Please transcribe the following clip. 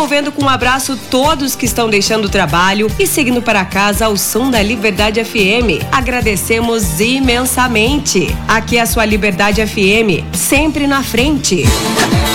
Envolvendo com um abraço todos que estão deixando o trabalho e seguindo para casa ao som da Liberdade FM. Agradecemos imensamente. Aqui é a sua Liberdade FM, sempre na frente.